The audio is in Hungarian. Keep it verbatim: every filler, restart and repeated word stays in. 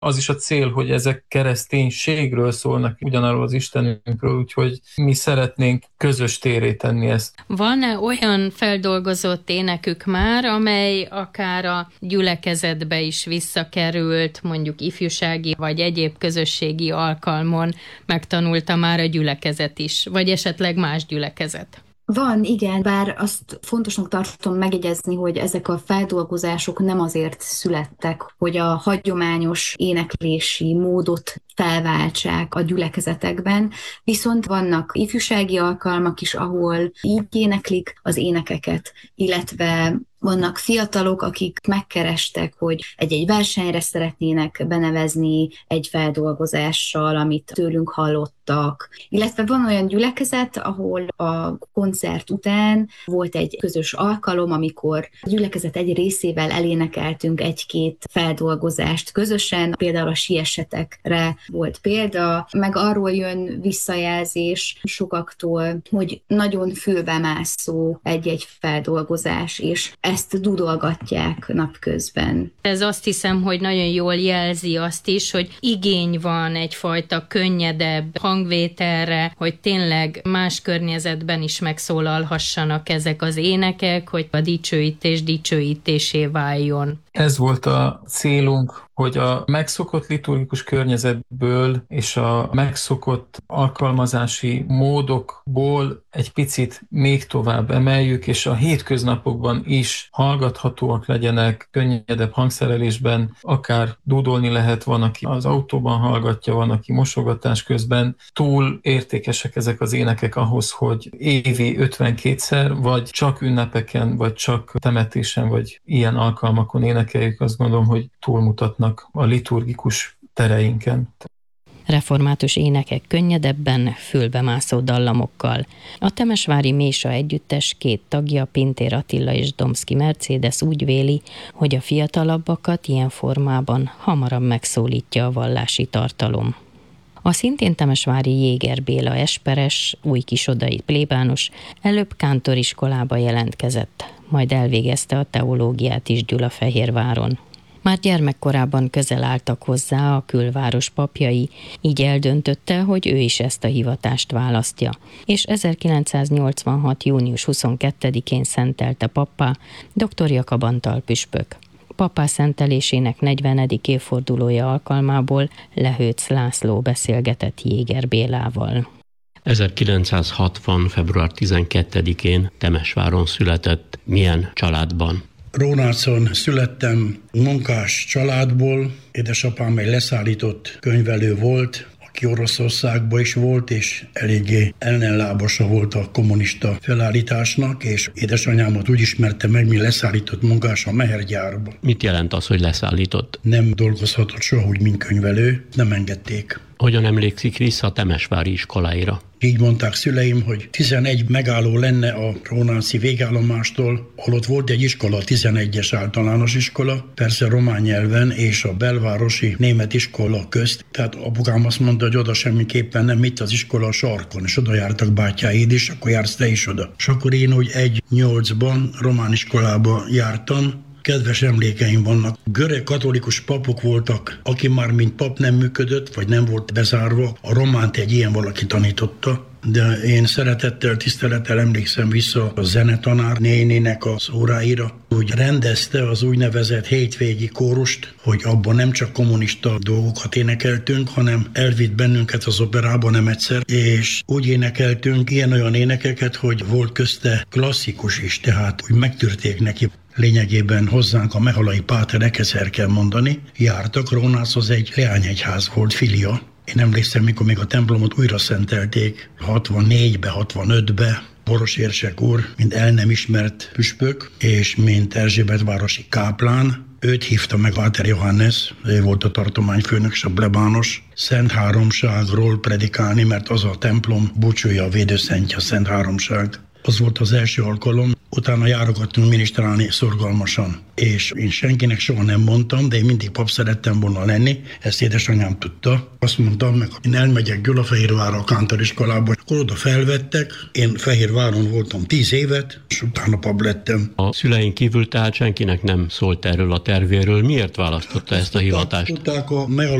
Az is a cél, hogy ezek kereszténységről szólnak, ugyanarról az Istenünkről, úgyhogy mi szeretnénk közös térré tenni ezt. Van-e olyan feldolgozott énekük már, amely akár a gyülekezetbe is visszakerült, mondjuk ifjúsági vagy egyéb közösségi alkalmon megtanulta már a gyülekezet is, vagy esetleg más gyülekezet? Van, igen, bár azt fontosnak tartom megjegyezni, hogy ezek a feldolgozások nem azért születtek, hogy a hagyományos éneklési módot felváltsák a gyülekezetekben, viszont vannak ifjúsági alkalmak is, ahol így éneklik az énekeket, illetve vannak fiatalok, akik megkerestek, hogy egy-egy versenyre szeretnének benevezni egy feldolgozással, amit tőlünk hallottak. Illetve van olyan gyülekezet, ahol a koncert után volt egy közös alkalom, amikor a gyülekezet egy részével elénekeltünk egy-két feldolgozást közösen, például a Siessetekre volt példa, meg arról jön visszajelzés sokaktól, hogy nagyon fülbemászó egy-egy feldolgozás, és ezt dudolgatják napközben. Ez azt hiszem, hogy nagyon jól jelzi azt is, hogy igény van egyfajta könnyedebb hangvételre, hogy tényleg más környezetben is megszólalhassanak ezek az énekek, hogy a dicsőítés dicsőítésé váljon. Ez volt a célunk, hogy a megszokott liturgikus környezetből és a megszokott alkalmazási módokból egy picit még tovább emeljük, és a hétköznapokban is hallgathatóak legyenek, könnyedebb hangszerelésben, akár dúdolni lehet, van, aki az autóban hallgatja, van, aki mosogatás közben. Túl értékesek ezek az énekek ahhoz, hogy évi ötvenkétszer, vagy csak ünnepeken, vagy csak temetésen, vagy ilyen alkalmakon énekeljük, azt gondolom, hogy túlmutatnak a liturgikus tereinken. Református énekek könnyedebben, fülbemászó dallamokkal. A temesvári Mésa együttes két tagja, Pintér Attila és Domszky Mercedes úgy véli, hogy a fiatalabbakat ilyen formában hamarabb megszólítja a vallási tartalom. A szintén temesvári Jéger Béla esperes, újkisodai plébános előbb kántoriskolába jelentkezett, majd elvégezte a teológiát is Gyulafehérváron. Már gyermekkorában közel álltak hozzá a külváros papjai, így eldöntötte, hogy ő is ezt a hivatást választja, és ezerkilencszáznyolcvanhat. június huszonkettedikén szentelte pappá dr. Jakab Antal püspök. Pappá szentelésének negyvenedik évfordulója alkalmából Lehőc László beszélgetett Jéger Bélával. ezerkilencszázhatvan. február tizenkettedikén Temesváron született. Milyen családban? Rónácon születtem, munkás családból. Édesapám egy leszállított könyvelő volt, aki Oroszországban is volt, és eléggé ellenlábasa volt a kommunista felállításnak, és édesanyámat úgy ismerte meg, mint leszállított munkás a Mehergyárban. Mit jelent az, hogy leszállított? Nem dolgozhatott soha úgy, mint könyvelő, nem engedték. Hogyan emlékszik vissza a temesvári iskoláira? Így mondták szüleim, hogy tizenegy megálló lenne a rónánci végállomástól, holott volt egy iskola, a tizenegyes általános iskola, persze román nyelven, és a belvárosi német iskola közt. Tehát apukám azt mondta, hogy oda semmiképpen nem, itt az iskola a sarkon, és oda jártak bátyáid is, akkor jársz te is oda. És akkor én úgy egy nyolcban román iskolába jártam. Kedves emlékeim vannak. Görög katolikus papok voltak, aki már mint pap nem működött, vagy nem volt bezárva. A románt egy ilyen valaki tanította, de én szeretettel, tisztelettel emlékszem vissza a zenetanár nénének az óráira, hogy rendezte az úgynevezett hétvégi kórust, hogy abban nem csak kommunista dolgokat énekeltünk, hanem elvitt bennünket az operába nem egyszer, és úgy énekeltünk ilyen-olyan énekeket, hogy volt közte klasszikus is, tehát úgy megtűrték neki. Lényegében hozzánk a mehalai páterek, ezt kell mondani, jártak. Rónászhoz egy leányegyház volt, filia. Én emlékszem, mikor még a templomot újra szentelték, hatvannégybe, hatvanötbe, Boros érsek úr, mint el nem ismert püspök, és mint Erzsébetvárosi káplán, őt hívta meg Páter Johannes, ő volt a tartományfőnök, és a plebános, Szent Háromságról predikálni, mert az a templom búcsúja, a védőszentje, a Szent Háromság. Az volt az első alkalom, utána járogattunk minisztrálni szorgalmasan. És én senkinek soha nem mondtam, de én mindig pap szerettem volna lenni, ezt édesanyám tudta. Azt mondtam meg, én elmegyek Gyulafehérvárra a kántoriskolába, akkor oda felvettek, én Fehérváron voltam tíz évet, és utána pap lettem. A szüleink kívül tehát senkinek nem szólt erről a tervéről. Miért választotta ezt a hivatást? Tudták a